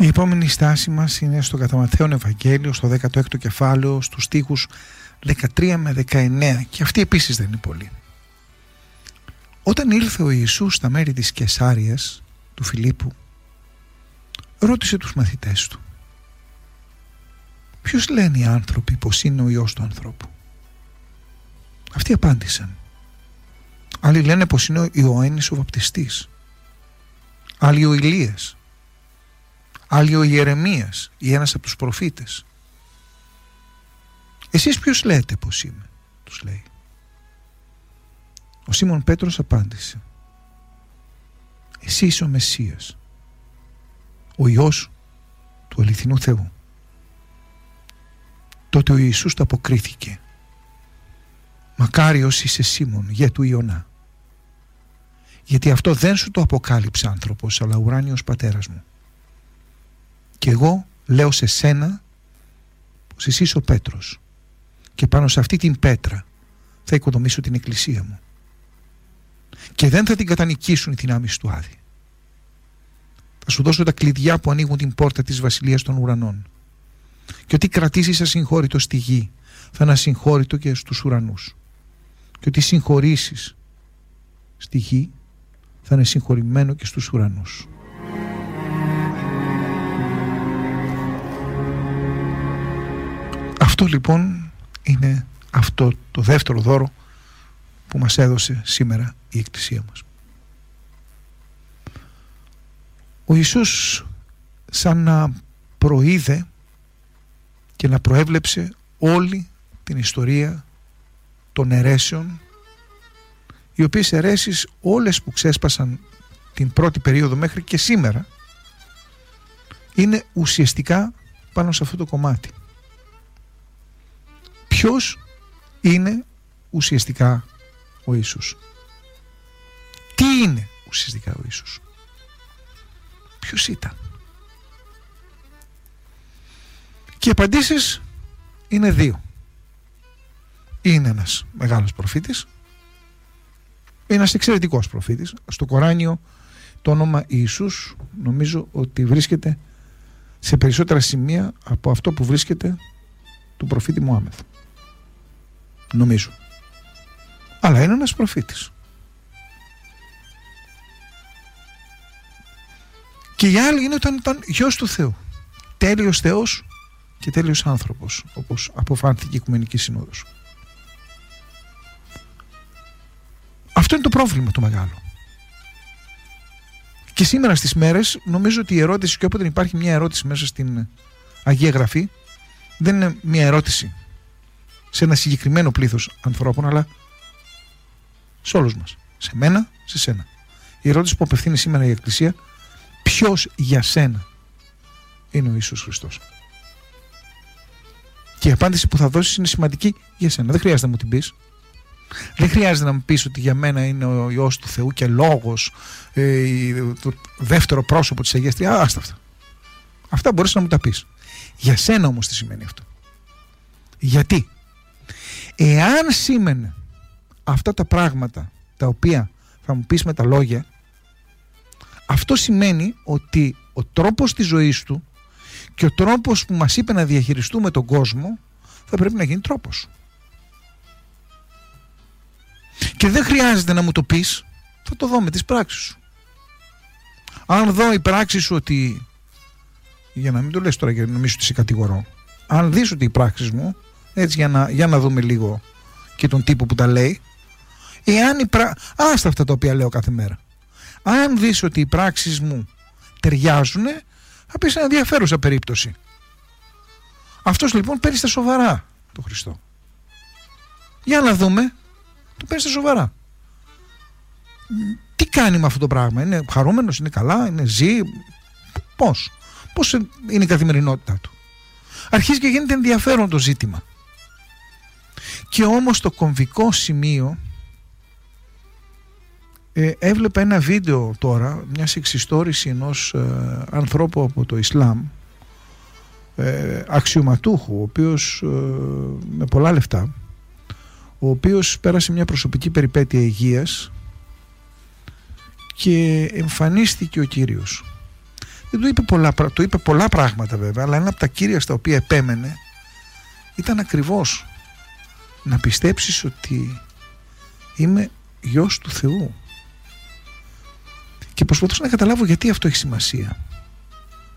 Η επόμενη στάση μας είναι στο κατά Ματθαίον Ευαγγέλιο, στο 16ο κεφάλαιο, στους στίχους 13 με 19, και αυτή επίσης δεν είναι πολύ. Όταν ήλθε ο Ιησούς στα μέρη της Καισάριας του Φιλίππου, ρώτησε τους μαθητές του: «Ποιος λένε οι άνθρωποι πως είναι ο Υιός του ανθρώπου?» Αυτοί απάντησαν: «Άλλοι λένε πως είναι ο Ιωάννης ο βαπτιστής, άλλοι ο Ηλίας, άλλοι ο Ιερεμίας ή ένας από τους προφήτες. Εσείς ποιος λέτε πως είμαι?» τους λέει. Ο Σίμων Πέτρος απάντησε: «Εσύ είσαι ο Μεσσίας, ο Υιός του αληθινού Θεού». Τότε ο Ιησούς του αποκρίθηκε: «Μακάριος είσαι Σίμων, γε του Ιωνά, γιατί αυτό δεν σου το αποκάλυψε άνθρωπος, αλλά ουράνιος πατέρας μου. Και εγώ λέω σε σένα πως εσύ είσαι ο Πέτρος, και πάνω σε αυτή την πέτρα θα οικοδομήσω την εκκλησία μου, και δεν θα την κατανικήσουν οι δυνάμεις του Άδη. Θα σου δώσω τα κλειδιά που ανοίγουν την πόρτα της βασιλείας των ουρανών, και ό,τι κρατήσεις ασυγχώρητο στη γη θα είναι ασυγχώρητο και στους ουρανούς, και ό,τι συγχωρήσεις στη γη θα είναι συγχωρημένο και στους ουρανούς». Αυτό λοιπόν είναι αυτό το δεύτερο δώρο που μας έδωσε σήμερα η Εκκλησία μας. Ο Ιησούς σαν να προείδε και να προέβλεψε όλη την ιστορία των αιρέσεων, οι οποίες αιρέσεις όλες που ξέσπασαν την πρώτη περίοδο μέχρι και σήμερα είναι ουσιαστικά πάνω σε αυτό το κομμάτι. Ποιος είναι ουσιαστικά ο Ιησούς? Τι είναι ουσιαστικά ο Ιησούς? Ποιος ήταν? Και οι απαντήσεις είναι δύο. Είναι ένας μεγάλος προφήτης, είναι ένας εξαιρετικός προφήτης. Στο Κοράνιο το όνομα Ιησούς νομίζω ότι βρίσκεται σε περισσότερα σημεία από αυτό που βρίσκεται του προφήτη Μωάμεθ, νομίζω. Αλλά είναι ένας προφήτης. Και η άλλη είναι όταν ήταν γιος του Θεού, τέλειος Θεός και τέλειος άνθρωπος, όπως αποφάνθηκε η Οικουμενική Σύνοδος. Αυτό είναι το πρόβλημα το μεγάλο. Και σήμερα στις μέρες νομίζω ότι η ερώτηση, και όποτε υπάρχει μια ερώτηση μέσα στην Αγία Γραφή, δεν είναι μια ερώτηση σε ένα συγκεκριμένο πλήθος ανθρώπων, αλλά σε όλους μας, σε μένα, σε σένα. Η ερώτηση που απευθύνει σήμερα η Εκκλησία: ποιος για σένα είναι ο Ιησούς Χριστός? Και η απάντηση που θα δώσεις είναι σημαντική για σένα. Δεν χρειάζεται να μου την πεις. Δεν χρειάζεται να μου πεις ότι για μένα είναι ο Υιός του Θεού και λόγος, το δεύτερο πρόσωπο της Αγίας Τριάδας. Άστα αυτά. Αυτά μπορείς να μου τα πεις. Για σένα όμως τι σημαίνει αυτό? Γιατί εάν σήμαινε αυτά τα πράγματα τα οποία θα μου πεις με τα λόγια, αυτό σημαίνει ότι ο τρόπος της ζωής του και ο τρόπος που μας είπε να διαχειριστούμε τον κόσμο θα πρέπει να γίνει τρόπος. Και δεν χρειάζεται να μου το πεις, θα το δω με τις πράξεις σου. Αν δω η πράξη σου ότι, για να μην το λες τώρα για να νομίζω ότι σε κατηγορώ, αν δεις ότι οι πράξεις μου, έτσι για να δούμε λίγο και τον τύπο που τα λέει, άστα αυτά τα οποία λέω κάθε μέρα. Αν δεις ότι οι πράξεις μου ταιριάζουν, θα πεις ένα ενδιαφέρουσα περίπτωση. Αυτός λοιπόν παίρνει στα σοβαρά τον Χριστό. Για να δούμε, το παίρνει στα σοβαρά. Τι κάνει με αυτό το πράγμα? Είναι χαρούμενος, είναι καλά, ζει? Πώς είναι η καθημερινότητά του? Αρχίζει και γίνεται ενδιαφέρον το ζήτημα. Και όμως το κομβικό σημείο, έβλεπα ένα βίντεο τώρα, μια εξιστόρηση ενός ανθρώπου από το Ισλάμ, αξιωματούχου, ο οποίος με πολλά λεφτά, ο οποίος πέρασε μια προσωπική περιπέτεια υγείας και εμφανίστηκε ο Κύριος. του είπε πολλά πράγματα βέβαια, αλλά ένα από τα κύρια στα οποία επέμενε ήταν ακριβώς να πιστέψεις ότι είμαι γιος του Θεού. Και προσπαθούσα να καταλάβω γιατί αυτό έχει σημασία.